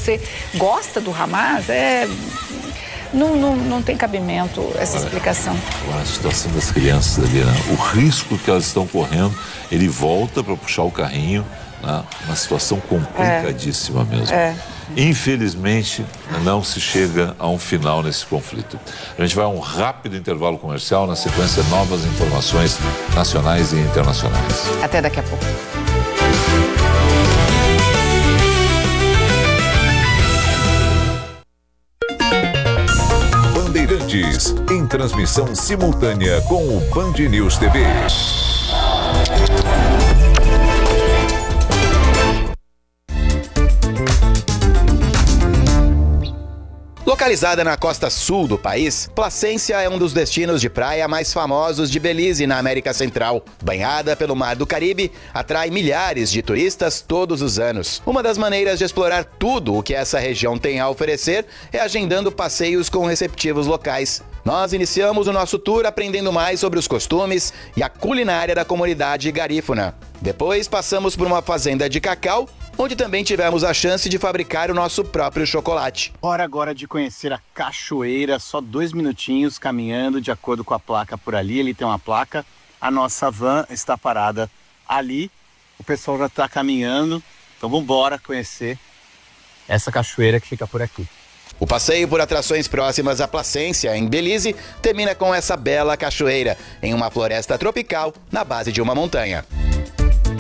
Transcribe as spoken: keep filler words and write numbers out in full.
você gosta do Hamas, é... Não, não, não tem cabimento essa Agora, explicação. Agora, a situação das crianças ali, né? O risco que elas estão correndo, ele volta para puxar o carrinho, né? Uma situação complicadíssima é. mesmo. É. Infelizmente, não se chega a um final nesse conflito. A gente vai a um rápido intervalo comercial, na sequência, novas informações nacionais e internacionais. Até daqui a pouco. Bandeirantes, em transmissão simultânea com o Band News T V. Localizada na costa sul do país, Placência é um dos destinos de praia mais famosos de Belize, na América Central. Banhada pelo Mar do Caribe, atrai milhares de turistas todos os anos. Uma das maneiras de explorar tudo o que essa região tem a oferecer é agendando passeios com receptivos locais. Nós iniciamos o nosso tour aprendendo mais sobre os costumes e a culinária da comunidade garífuna. Depois passamos por uma fazenda de cacau, onde também tivemos a chance de fabricar o nosso próprio chocolate. Hora agora de conhecer a cachoeira, só dois minutinhos caminhando de acordo com a placa por ali. Ali tem uma placa, a nossa van está parada ali, o pessoal já está caminhando, então vamos embora conhecer essa cachoeira que fica por aqui. O passeio por atrações próximas à Placência, em Belize, termina com essa bela cachoeira, em uma floresta tropical, na base de uma montanha.